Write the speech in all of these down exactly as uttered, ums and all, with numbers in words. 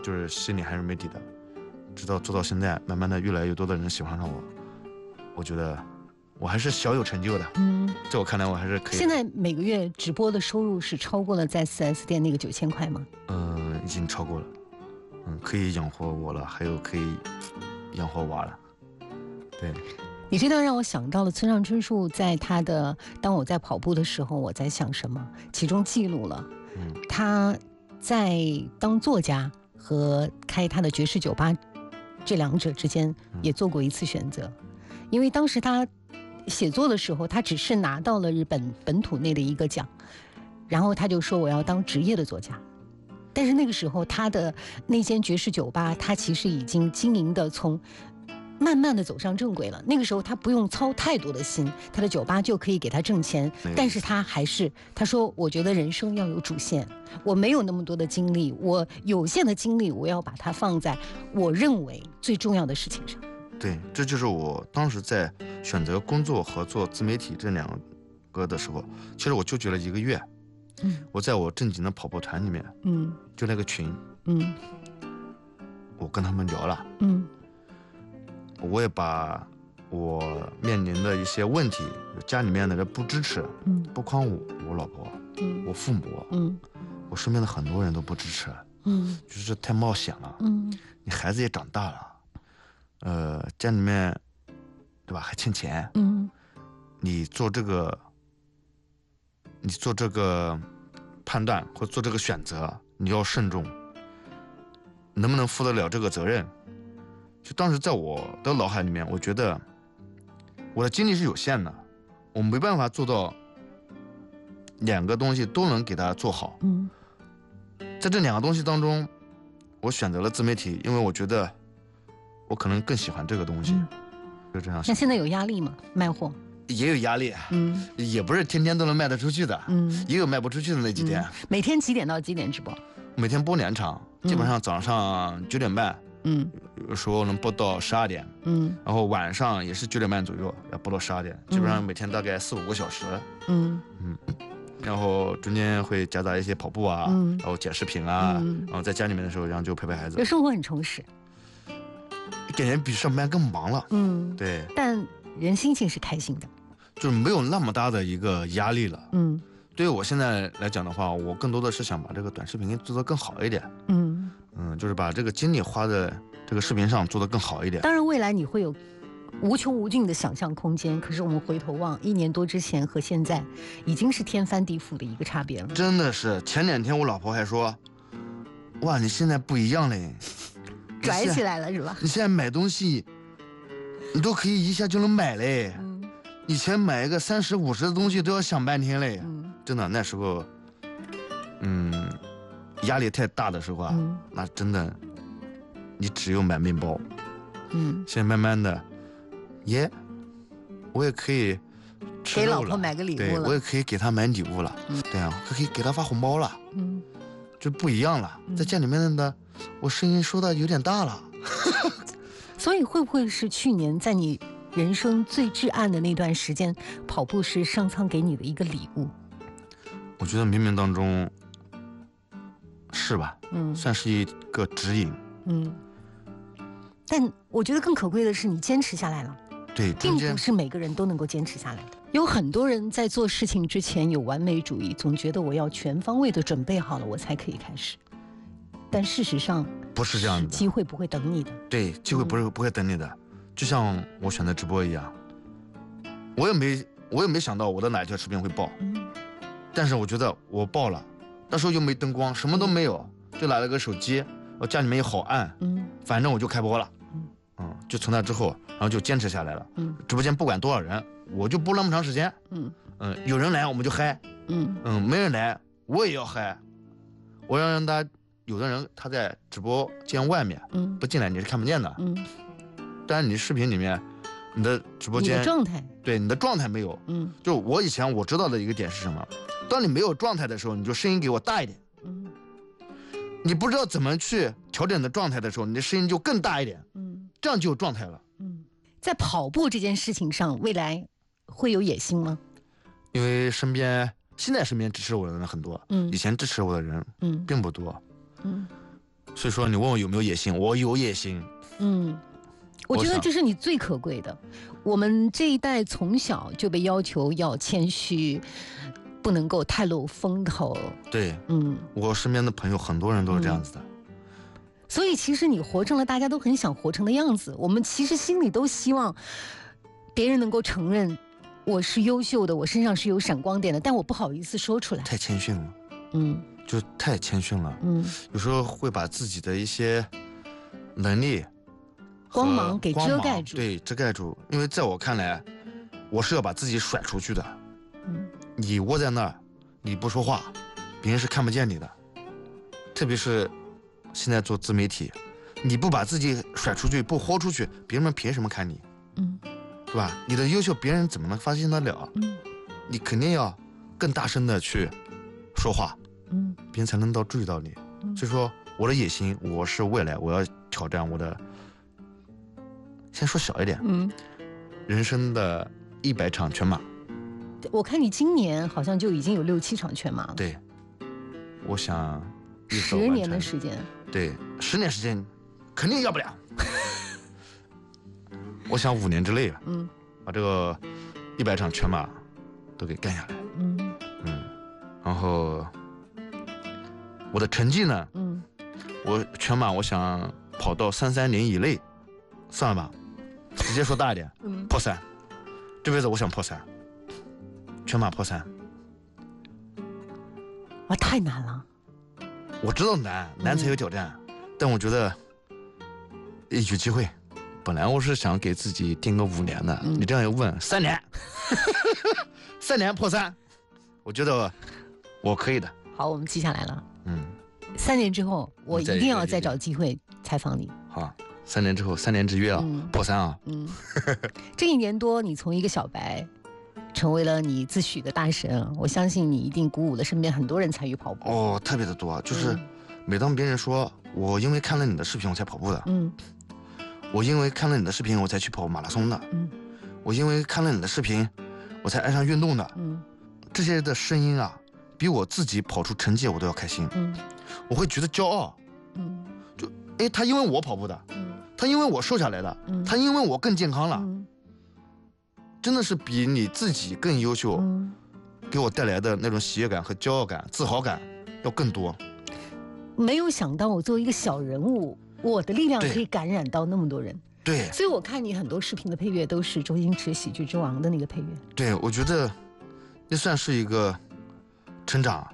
就是心里还是没底的。直到做到现在，慢慢的越来越多的人喜欢上我，我觉得我还是小有成就的。嗯，在我看来我还是可以。 现在每个月直播的收入是超过了在 四 S 店那个九千块吗？ 嗯，已经超过了。嗯，可以养活我了，还有可以养活娃了。对。 你这段让我想到了村上春树在他的《当我在跑步的时候我在想什么》，其中记录了他在当作家和开他的爵士酒吧这两者之间也做过一次选择。因为当时他写作的时候，他只是拿到了日本本土内的一个奖，然后他就说我要当职业的作家。但是那个时候他的那间爵士酒吧，他其实已经经营的从慢慢的走上正轨了。那个时候他不用操太多的心，他的酒吧就可以给他挣钱。但是他还是他说，我觉得人生要有主线，我没有那么多的精力，我有限的精力我要把它放在我认为最重要的事情上。 对，这就是我当时在选择工作和做自媒体这两个的时候，其实我纠结了一个月。嗯，我在我正经的跑步团里面，嗯，就那个群，嗯，我跟他们聊了，嗯，我也把我面临的一些问题，家里面的人不支持，嗯，不光我我老婆，嗯，我父母，嗯，我身边的很多人都不支持，嗯，就是太冒险了，嗯，你孩子也长大了，呃，家里面，对吧，还欠钱，嗯，你做这个。你做这个判断或做这个选择，你要慎重，能不能负得了这个责任？就当时在我的脑海里面，我觉得我的精力是有限的，我没办法做到两个东西都能给它做好。嗯，在这两个东西当中，我选择了自媒体，因为我觉得我可能更喜欢这个东西。嗯，就这样。 那现在有压力吗？卖货？ 也有压力，嗯，也不是天天都能卖得出去的，嗯，也有卖不出去的那几天。嗯， 每天几点到几点直播？ 每天播两场，基本上早上九点半，嗯，有时候能播到十二点，嗯，然后晚上也是九点半左右要播到十二点，基本上每天大概四五个小时，嗯嗯，然后中间会夹杂一些跑步啊，嗯，然后剪视频啊，嗯，然后在家里面的时候，然后就陪陪孩子。 生活很充实， 感觉比上班更忙了，嗯，对， 但人心情是开心的。 就是没有那么大的一个压力了。嗯，对于我现在来讲的话，我更多的是想把这个短视频做得更好一点。嗯嗯，就是把这个精力花在这个视频上做得更好一点。 当然，未来你会有无穷无尽的想象空间。可是我们回头望，一年多之前和现在，已经是天翻地覆的一个差别了。 真的是，前两天我老婆还说：“哇，你现在不一样嘞， 拽起来了是吧？ 你现在买东西，你都可以一下就能买嘞。嗯”以前买一个三十五十的东西都要想半天嘞，嗯，真的那时候，嗯，压力太大的时候啊，嗯，那真的，你只有买面包，嗯，现在慢慢的，耶，我也可以给老婆买个礼物了， 对，我也可以给她买礼物了，嗯，对啊，还可以给她发红包了，嗯，就不一样了，在家里面的，我声音说的有点大了， 所以会不会是去年在你人生最至暗的那段时间，跑步是上苍给你的一个礼物？ 我觉得冥冥当中是吧，嗯，算是一个指引，嗯。 但我觉得更可贵的是你坚持下来了， 对， 并不是每个人都能够坚持下来的。有很多人在做事情之前有完美主义，总觉得我要全方位的准备好了我才可以开始，但事实上不是这样的， 机会不会等你的。 对，机会不是、嗯、不会等你的。就像我选择直播一样，我也没我也没想到我的哪一条视频会爆，嗯，但是我觉得我爆了，那时候又没灯光，什么都没有，就拿了个手机，我家里面也好暗，嗯，反正我就开播了，嗯，嗯，就从那之后，然后就坚持下来了，嗯，直播间不管多少人，我就播那么长时间，嗯嗯，有人来我们就嗨，嗯嗯，没人来我也要嗨，我要让他有的人他在直播间外面，嗯，不进来你是看不见的，嗯。但是你视频里面，你的直播间你的状态， 对你的状态没有，嗯，就我以前我知道的一个点是什么？当你没有状态的时候，你就声音给我大一点，嗯，你不知道怎么去调整你的状态的时候，你的声音就更大一点，嗯，这样就有状态了， 嗯，在跑步这件事情上，未来会有野心吗？ 因为身边现在身边支持我的人很多，嗯，以前支持我的人，嗯，并不多，嗯， 所以说你问我有没有野心，我有野心。 嗯，我觉得这是你最可贵的。我们这一代从小就被要求要谦虚，不能够太露风头。 对，嗯，我身边的朋友很多人都是这样子的。嗯， 所以其实你活成了大家都很想活成的样子。我们其实心里都希望别人能够承认我是优秀的，我身上是有闪光点的，但我不好意思说出来。 太谦逊了， 嗯， 就太谦逊了。嗯，有时候会把自己的一些能力、 光芒给遮盖住。 对，遮盖住。因为在我看来，我是要把自己甩出去的。嗯，你窝在那儿，你不说话，别人是看不见你的。特别是现在做自媒体，你不把自己甩出去，不豁出去，别人们凭什么看你？嗯，对吧？你的优秀，别人怎么能发现得了？嗯，你肯定要更大声的去说话，嗯，别人才能到注意到你。嗯，所以说，我的野心，我是未来我要挑战我的，先说小一点，嗯，人生的一百场全马。 我看你今年好像就已经有六七场全马了。 对，我想十年的时间。 对，十年时间肯定要不了。我想五年之内，嗯，把这个一百场全马都给干下来。嗯嗯，然后我的成绩呢，嗯，我全马我想跑到三三零以内，算了吧，直接说大一点，嗯，破三，这辈子我想破三，全马破三。 啊，太难了。 我知道难，难才有挑战，嗯，但我觉得有机会。本来我是想给自己定个五年的，嗯，你这样一问，三年，三年破三，我觉得我可以的。 好，我们记下来了。嗯，三年之后，我一定要再找机会采访你。 好，三年之后，三年之约啊，嗯，破三啊。嗯， 这一年多，你从一个小白成为了你自诩的大神，我相信你一定鼓舞了身边很多人参与跑步。 哦，特别的多，就是每当别人说我因为看了你的视频我才跑步的，嗯，我因为看了你的视频我才去跑马拉松的，嗯，我因为看了你的视频我才爱上运动的，嗯，这些的声音啊，比我自己跑出成绩我都要开心，嗯，我会觉得骄傲，嗯，就哎，他因为我跑步的，嗯，他因为我瘦下来的，嗯，他因为我更健康了，嗯，真的是比你自己更优秀，嗯，给我带来的那种喜悦感和骄傲感、自豪感要更多。 没有想到我作为一个小人物，我的力量可以感染到那么多人。 对， 所以我看你很多视频的配乐都是周星驰《喜剧之王》的那个配乐。 对，我觉得那算是一个成长，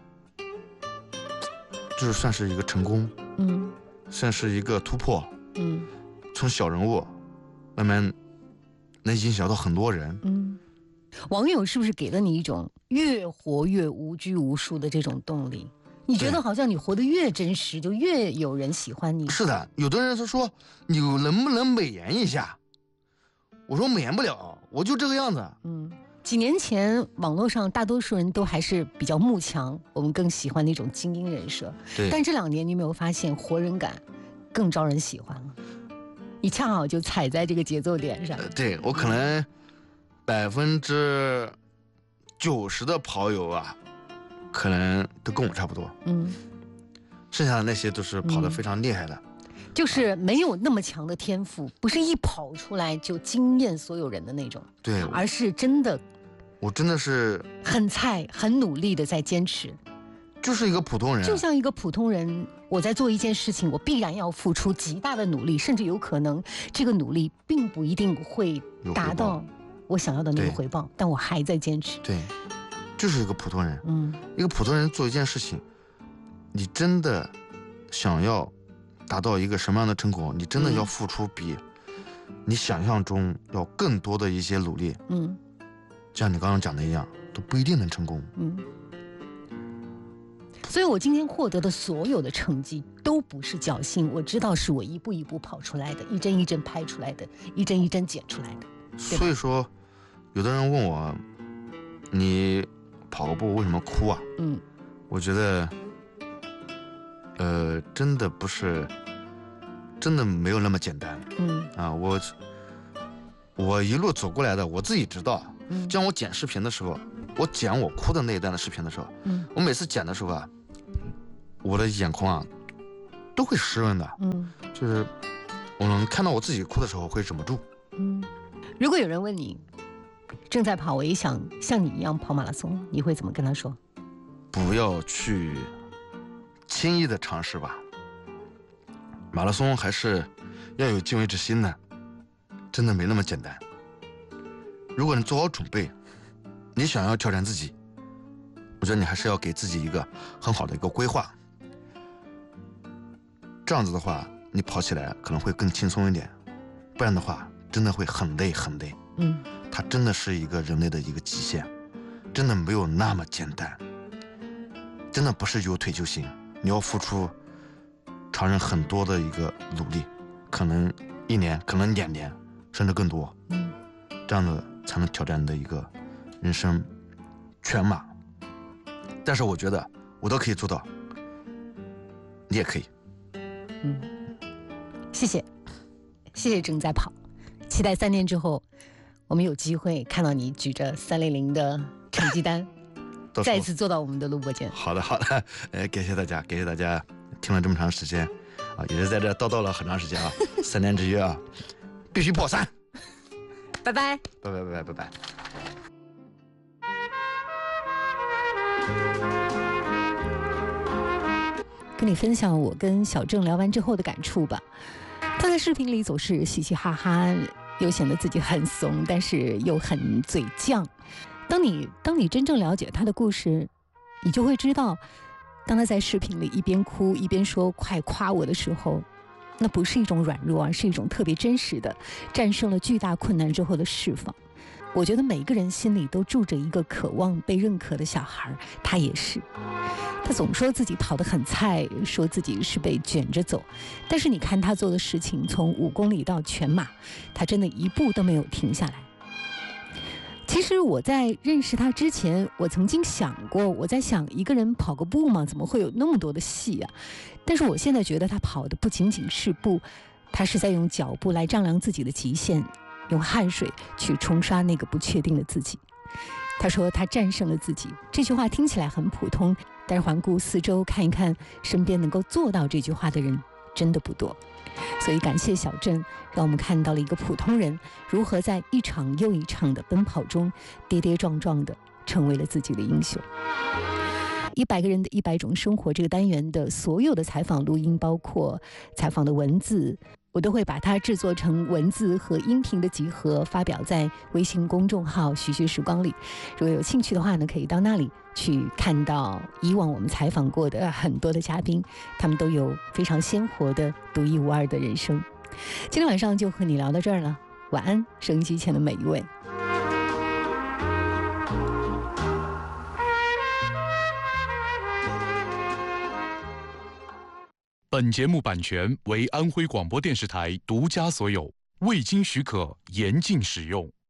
就是算是一个成功，嗯，算是一个突破，嗯，从小人物慢慢能影响到很多人，嗯， 网友是不是给了你一种越活越无拘无束的这种动力？你觉得好像你活得越真实，就越有人喜欢你。 是的，有的人他说你能不能美颜一下？我说美颜不了，我就这个样子。 嗯，几年前网络上大多数人都还是比较慕强，我们更喜欢那种精英人设。 对。 但这两年你有没有发现活人感更招人喜欢了？你恰好就踩在这个节奏点上。 呃、对，我可能百分之九十的跑友啊。可能都跟我差不多，嗯，剩下的那些都是跑得非常厉害的， 嗯，就是没有那么强的天赋，不是一跑出来就惊艳所有人的那种， 对， 而是真的， 我真的是很菜，很努力的在坚持， 就是一个普通人， 就像一个普通人，我在做一件事情，我必然要付出极大的努力，甚至有可能这个努力并不一定会达到我想要的那个回报，但我还在坚持， 对。就是一个普通人，嗯，一个普通人做一件事情，你真的想要达到一个什么样的成果，你真的要付出比你想象中要更多的一些努力，嗯，像你刚刚讲的一样，都不一定能成功，嗯。 所以我今天获得的所有的成绩都不是侥幸，我知道是我一步一步跑出来的，一帧一帧拍出来的，一帧一帧剪出来的。 所以说，有的人问我，你跑个步为什么哭啊？嗯，我觉得，呃，真的不是，真的没有那么简单。嗯，啊，我我一路走过来的，我自己知道。嗯，像我剪视频的时候，我剪我哭的那一段的视频的时候，嗯，我每次剪的时候啊，我的眼眶啊， 都会湿润的。嗯，就是我能看到我自己哭的时候会忍不住。 嗯，如果有人问你正在跑，我也想像你一样跑马拉松，你会怎么跟他说？ 不要去轻易的尝试吧，马拉松还是要有敬畏之心的，真的没那么简单。如果你做好准备，你想要挑战自己，我觉得你还是要给自己一个很好的一个规划，这样子的话你跑起来可能会更轻松一点，不然的话真的会很累很累。嗯，它真的是一个人类的一个极限，真的没有那么简单，真的不是有腿就行，你要付出常人很多的一个努力，可能一年，可能两年，甚至更多。嗯，这样子才能挑战你的一个人生全马。但是我觉得我都可以做到，你也可以。 嗯，谢谢，谢谢正在跑，期待三年之后，我们有机会看到你举着三零零的成绩单，再一次坐到我们的录播间。 好的，好的，呃，感谢大家，感谢大家听了这么长时间，啊，也是在这叨叨了很长时间啊，三年之约啊，必须破三。 拜拜， 拜拜，拜拜，拜拜。 跟你分享我跟小郑聊完之后的感触吧。他在视频里总是嘻嘻哈哈，又显得自己很怂，但是又很嘴犟。当你当你真正了解他的故事，你就会知道，当他在视频里一边哭一边说快夸我的时候，那不是一种软弱，而是一种特别真实的战胜了巨大困难之后的释放。我觉得每个人心里都住着一个渴望被认可的小孩，他也是。他总说自己跑得很菜，说自己是被卷着走，但是你看他做的事情，从五公里到全马，他真的一步都没有停下来。其实我在认识他之前，我曾经想过，我在想一个人跑个步嘛，怎么会有那么多的戏啊？但是我现在觉得他跑的不仅仅是步，他是在用脚步来丈量自己的极限，用汗水去冲刷那个不确定的自己。他说他战胜了自己，这句话听起来很普通，但是环顾四周看一看，身边能够做到这句话的人真的不多。所以感谢小郑，让我们看到了一个普通人如何在一场又一场的奔跑中跌跌撞撞的成为了自己的英雄。一百个人的一百种生活这个单元的所有的采访录音，包括采访的文字，我都会把它制作成文字和音频的集合，发表在微信公众号徐徐时光里。如果有兴趣的话呢，可以到那里去看到以往我们采访过的很多的嘉宾，他们都有非常鲜活的独一无二的人生。今天晚上就和你聊到这儿了，晚安，收音机前的每一位。 本节目版权为安徽广播电视台独家所有，未经许可严禁使用。